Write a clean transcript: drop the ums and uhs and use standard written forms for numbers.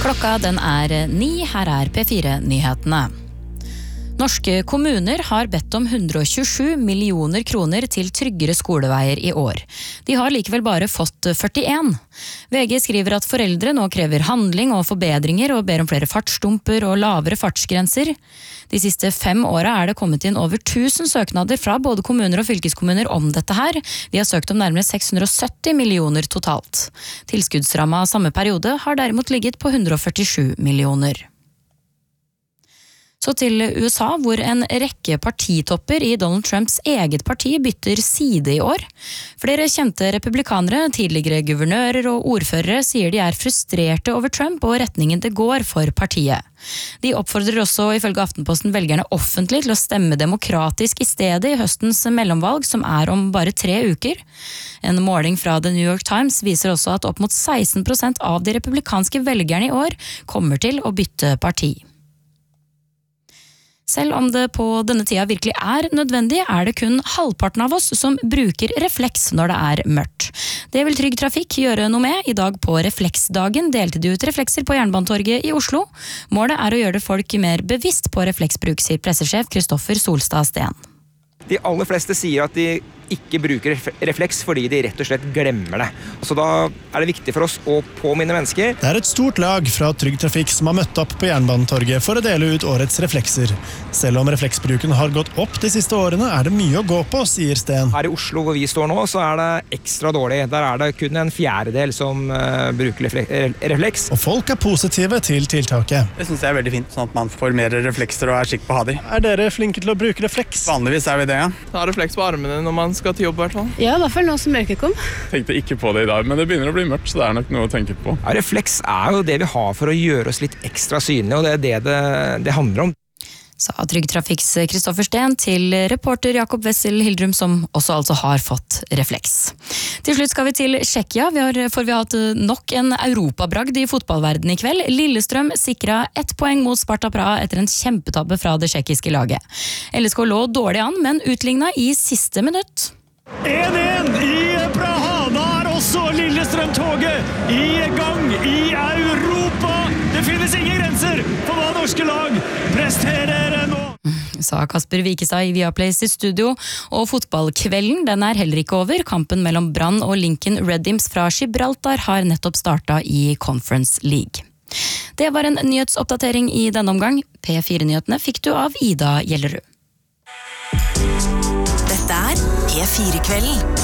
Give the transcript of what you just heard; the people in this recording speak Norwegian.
Klokka den 9, her P4-nyhetene. Norske kommuner har bedt om 127 millioner kroner til tryggere skoleveier i år. De har likevel bare fått 41. VG skriver at foreldre nå krever handling og forbedringer og ber om flere fartsdumper og lavere fartsgrenser. De siste 5 årene det kommet inn over 1000 søknader fra både kommuner og fylkeskommuner om dette her. De har søkt om nærmere 670 millioner totalt. Tilskuddsramma samme periode har derimot ligget på 147 millioner. Så til USA, hvor en rekke partitopper i Donald Trumps eget parti bytter side i år. Flere kjente republikanere, tidligere guvernører og ordførere sier de frustrerte over Trump og retningen det går for partiet. De oppfordrer også ifølge Aftenposten velgerne offentlig til å stemme demokratisk i stedet i høstens mellomvalg, som om bare 3 uker. En måling fra The New York Times viser også at opp mot 16% av de republikanske velgerne i år kommer til å bytte parti. Selv om det på denne tida virkelig nødvendig, det kun halvparten av oss som bruker refleks når det mørkt. Det vil Trygg Trafikk gjøre noe med. I dag på refleksdagen delte de ut reflekser på Jernbanetorget i Oslo. Målet å gjøre folk mer bevisst på refleksbruk, sier pressesjef Kristoffer Solstad Steen. De aller fleste sier at de ikke bruker refleks fordi de rett og slett glemmer det. Så da det viktig for oss å påminne mennesker. Det et stort lag fra Trygg Trafikk som har møtt opp på Jernbanetorget for å dele ut årets reflekser. Selv om refleksbruken har gått opp de siste årene, det mye å gå på, sier Sten. Her i Oslo hvor vi står nå, så det ekstra dårlig. Der det kun en fjerdedel som bruker refleks. Og folk positive til tiltaket. Det synes jeg veldig fint, sånn at man får mer reflekser og sikker på å ha de. Dere flinke til å bruke refleks? Vanligvis vi det, ja. Ta refleks på armene når man skal til jobb, i hvert fall. Ja, i hvert fall nå som mørket kom. Tenkte ikke på det i dag, men det begynner å bli mørkt, så det nok noe å tenke på. Ja, refleks jo det vi har for å gjøre oss litt ekstra synlige, og det handler om. Sa Trygg Trafikks Kristoffer Steen til reporter Jakob Wessel Hildrum, som også altså har fått refleks. Til slutt skal vi til Tsjekkia, for vi har hatt nok en europabragd i fotballverden i kveld. Lillestrøm sikret 1 poeng mot Sparta Praha etter en kjempetabbe fra det tsjekkiske laget. LSK lå dårlig an, men utlignet i siste minutt. 1-1 i Praha, da også Lillestrøm-toget i gang i Europa. Det finnes ingen grenser for hva norske lag presterer nå. Sa Kasper Vikestad i Viaplays i studio, og fotballkvelden den heller ikke over. Kampen mellom Brann og Lincoln Redims fra Gibraltar har nettopp startet i Conference League. Det var en nyhetsoppdatering i denne omgang. P4-nyhetene fikk du av Ida Gjellerud. Dette P4-kvelden.